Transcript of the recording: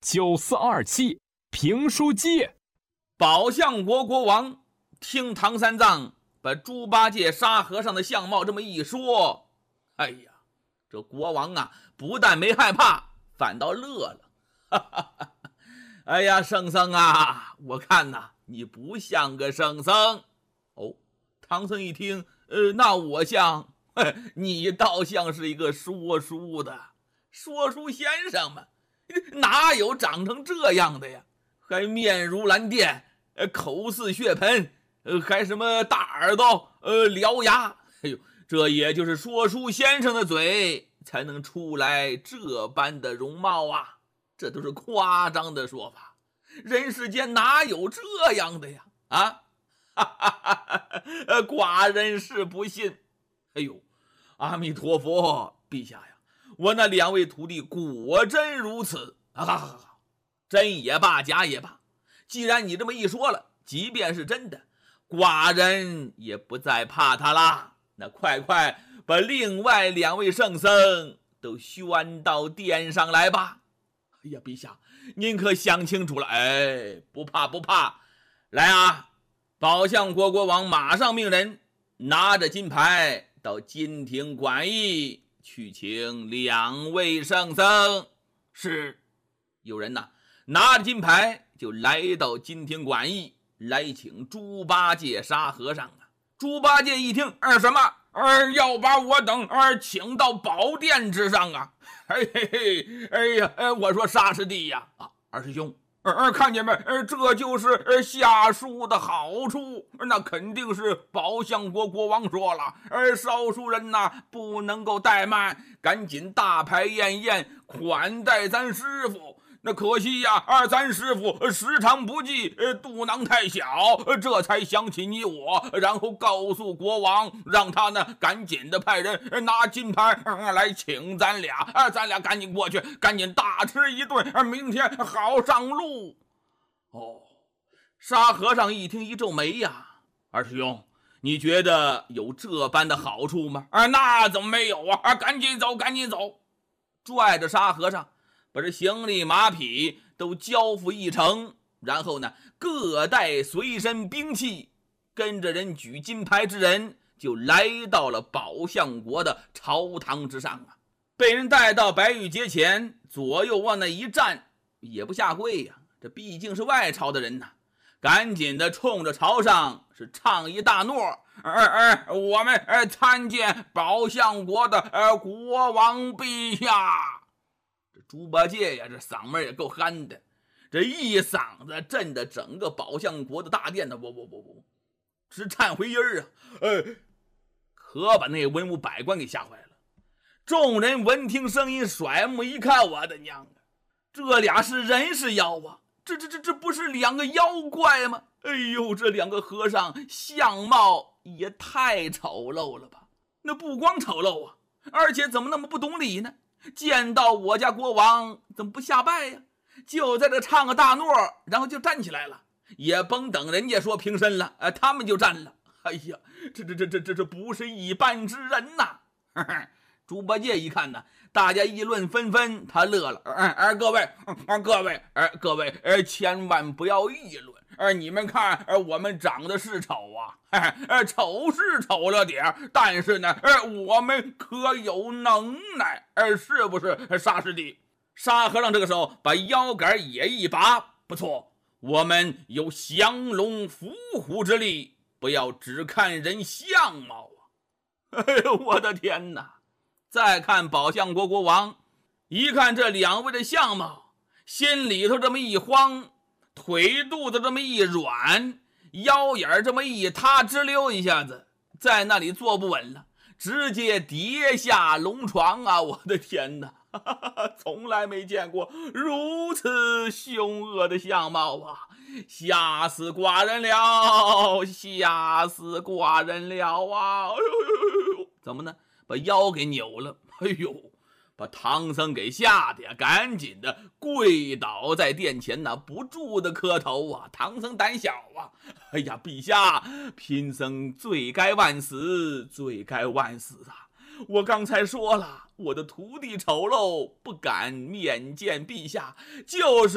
9427评书界。 宝象国国王听唐三藏把猪八戒沙和尚的相貌这么一说，哎呀，这国王啊不但没害怕，反倒乐了。哎呀，圣僧啊，我看呐，你不像个圣僧。哦，唐僧一听，那我像？你倒像是一个说书的，说书先生嘛，哪有长成这样的呀？还面如蓝靛，口似血盆，还什么大耳朵，獠牙。哎呦，这也就是说书先生的嘴才能出来这般的容貌啊！这都是夸张的说法，人世间哪有这样的呀？啊，寡人是不信。哎呦，阿弥陀佛，陛下呀，我那2位徒弟果真如此啊！真也罢，假也罢，既然你这么一说了，即便是真的，寡人也不再怕他啦。那快把另外2位圣僧都宣到殿上来吧。哎呀，陛下，您可想清楚了。哎，不怕，来啊！宝象国国王马上命人拿着金牌到金庭馆驿去请2位圣僧。是，有人呐拿着金牌就来到金庭馆驿来请猪八戒沙和尚啊。猪八戒一听，什么？要把我等请到宝殿之上啊！哎呀，我说沙师弟呀，二师兄，看见没？这就是下书的好处。那肯定是宝象国国王说了，少数人呐不能够怠慢，赶紧大排宴宴款待咱师傅。那可惜呀，咱师傅时常不济，肚囊太小，这才想起你我，然后告诉国王，让他呢赶紧的派人拿金牌来请咱俩，咱俩赶紧过去，赶紧大吃一顿，明天好上路。哦，沙和尚一听一皱眉呀，二师兄，你觉得有这般的好处吗？那怎么没有啊？赶紧走，拽着沙和尚把这行李马匹都交付一程，然后呢各带随身兵器，跟着人举金牌之人就来到了宝象国的朝堂之上啊。被人带到白玉阶前，左右往那一站，也不下跪呀，这毕竟是外朝的人呐，赶紧的冲着朝上是唱一大诺，我们参见宝象国的国王陛下。这猪八戒呀，这嗓门也够憨的，这一嗓子震得整个宝象国的大殿的直颤回音啊！可把那文武百官给吓坏了。众人闻听声音，甩目一看，我的娘啊，这俩是人是妖啊？这不是2个妖怪吗？哎呦，这2个和尚相貌也太丑陋了吧！那不光丑陋啊，而且怎么那么不懂礼呢？见到我家国王怎么不下拜呀？就在这唱个大诺，然后就站起来了，也甭等人家说平身了，他们就站了。哎呀，这不是一般之人呐！猪八戒一看呢，大家议论纷纷，他乐了。各位，千万不要议论。你们看，我们长得是丑啊，丑是丑了点，但是呢，我们可有能耐，是不是沙师弟？沙和尚这个时候把腰杆也一拔，不错，我们有降龙伏虎之力，不要只看人相貌啊！哎呦，我的天哪！再看宝象国国王，一看这2位的相貌，心里头这么一慌，腿肚子这么一软，腰眼这么一塌，直溜一下子在那里坐不稳了，直接跌下龙床啊！我的天哪，从来没见过如此凶恶的相貌啊！吓死寡人了啊！怎么呢？把腰给扭了，哎呦，把唐僧给吓得呀，赶紧的跪倒在殿前呐，不住的磕头啊。唐僧胆小啊，哎呀，陛下，贫僧罪该万死啊！我刚才说了，我的徒弟丑陋，不敢面见陛下，就是